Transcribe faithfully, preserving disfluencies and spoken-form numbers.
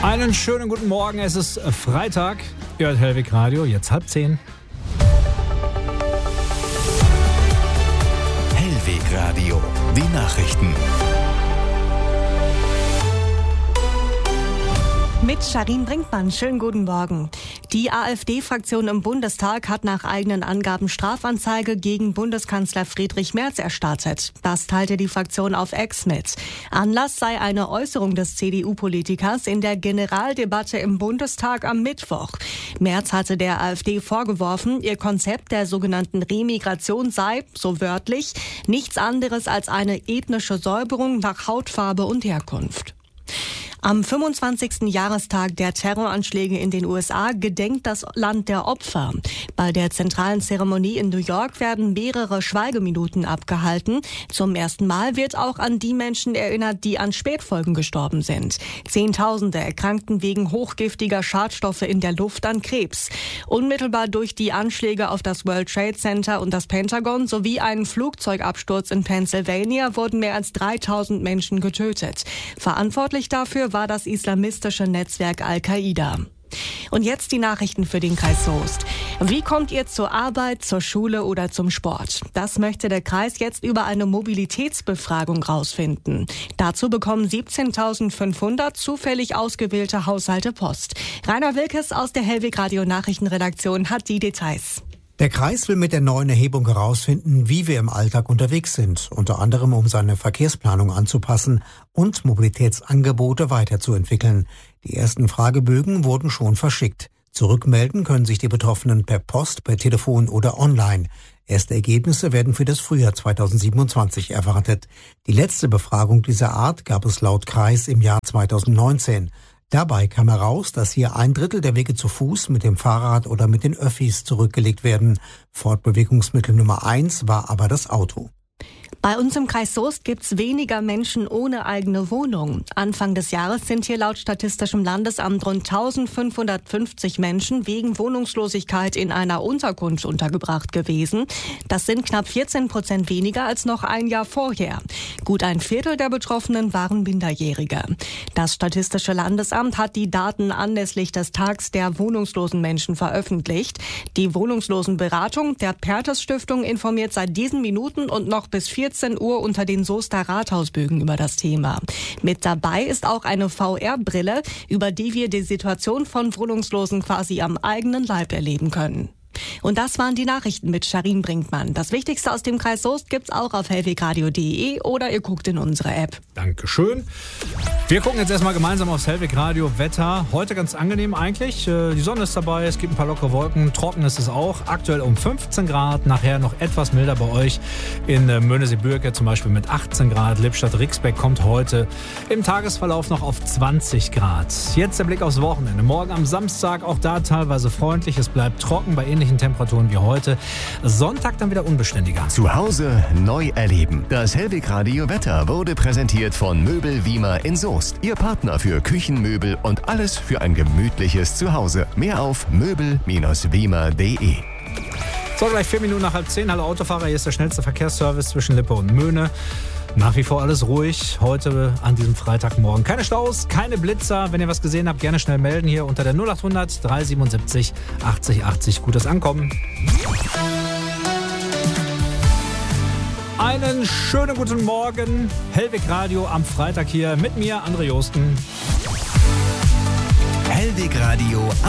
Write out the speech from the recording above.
Einen schönen guten Morgen, es ist Freitag. Ihr hört Hellwig Radio, jetzt halb zehn. Hellwig Radio, die Nachrichten. Mit Sharin Brinkmann, schönen guten Morgen. Die AfD-Fraktion im Bundestag hat nach eigenen Angaben Strafanzeige gegen Bundeskanzler Friedrich Merz erstattet. Das teilte die Fraktion auf X mit. Anlass sei eine Äußerung des C D U-Politikers in der Generaldebatte im Bundestag am Mittwoch. Merz hatte der AfD vorgeworfen, ihr Konzept der sogenannten Remigration sei, so wörtlich, nichts anderes als eine ethnische Säuberung nach Hautfarbe und Herkunft. Am fünfundzwanzigsten Jahrestag der Terroranschläge in den U S A gedenkt das Land der Opfer. Bei der zentralen Zeremonie in New York werden mehrere Schweigeminuten abgehalten. Zum ersten Mal wird auch an die Menschen erinnert, die an Spätfolgen gestorben sind. Zehntausende erkrankten wegen hochgiftiger Schadstoffe in der Luft an Krebs. Unmittelbar durch die Anschläge auf das World Trade Center und das Pentagon sowie einen Flugzeugabsturz in Pennsylvania wurden mehr als dreitausend Menschen getötet. Verantwortlich dafür war das islamistische Netzwerk Al-Qaida. Und jetzt die Nachrichten für den Kreis Soest. Wie kommt ihr zur Arbeit, zur Schule oder zum Sport? Das möchte der Kreis jetzt über eine Mobilitätsbefragung rausfinden. Dazu bekommen siebzehntausendfünfhundert zufällig ausgewählte Haushalte Post. Rainer Wilkes aus der Hellwig Radio Nachrichtenredaktion hat die Details. Der Kreis will mit der neuen Erhebung herausfinden, wie wir im Alltag unterwegs sind, unter anderem um seine Verkehrsplanung anzupassen und Mobilitätsangebote weiterzuentwickeln. Die ersten Fragebögen wurden schon verschickt. Zurückmelden können sich die Betroffenen per Post, per Telefon oder online. Erste Ergebnisse werden für das Frühjahr zweitausendsiebenundzwanzig erwartet. Die letzte Befragung dieser Art gab es laut Kreis im Jahr zweitausendneunzehn. Dabei kam heraus, dass hier ein Drittel der Wege zu Fuß, mit dem Fahrrad oder mit den Öffis zurückgelegt werden. Fortbewegungsmittel Nummer eins war aber das Auto. Bei uns im Kreis Soest gibt's weniger Menschen ohne eigene Wohnung. Anfang des Jahres sind hier laut Statistischem Landesamt rund eintausendfünfhundertfünfzig Menschen wegen Wohnungslosigkeit in einer Unterkunft untergebracht gewesen. Das sind knapp vierzehn Prozent weniger als noch ein Jahr vorher. Gut ein Viertel der Betroffenen waren Minderjährige. Das Statistische Landesamt hat die Daten anlässlich des Tags der wohnungslosen Menschen veröffentlicht. Die Wohnungslosenberatung der Perthes Stiftung informiert seit diesen Minuten und noch bis vierzehn Uhr unter den Soester Rathausbögen über das Thema. Mit dabei ist auch eine V R-Brille, über die wir die Situation von Wohnungslosen quasi am eigenen Leib erleben können. Und das waren die Nachrichten mit Sharin Brinkmann. Das Wichtigste aus dem Kreis Soest gibt's auch auf hellwegradio punkt de oder ihr guckt in unsere App. Dankeschön. Wir gucken jetzt erstmal gemeinsam aufs Hellwig Radio Wetter. Heute ganz angenehm eigentlich. Die Sonne ist dabei, es gibt ein paar lockere Wolken. Trocken ist es auch. Aktuell um fünfzehn Grad. Nachher noch etwas milder bei euch in Möhnesee-Bürke, zum Beispiel mit achtzehn Grad. Lippstadt-Rixbeck kommt heute im Tagesverlauf noch auf zwanzig Grad. Jetzt der Blick aufs Wochenende. Morgen am Samstag auch da teilweise freundlich. Es bleibt trocken bei ähnlichen Temperaturen wie heute. Sonntag dann wieder unbeständiger. Zu Hause neu erleben. Das Hellwig Radio Wetter wurde präsentiert von Möbel Wiemer in Soest. Ihr Partner für Küchenmöbel und alles für ein gemütliches Zuhause. Mehr auf möbel Bindestrich wiemer punkt de. So, gleich vier Minuten nach halb zehn. Hallo Autofahrer, hier ist der schnellste Verkehrsservice zwischen Lippe und Möhne. Nach wie vor alles ruhig, heute an diesem Freitagmorgen. Keine Staus, keine Blitzer. Wenn ihr was gesehen habt, gerne schnell melden hier unter der null acht hundert dreihundertsiebenundsiebzig achtzig achtzig. Gutes Ankommen. Einen schönen guten Morgen. Hellwig Radio am Freitag hier mit mir, André Josten. Hellwig Radio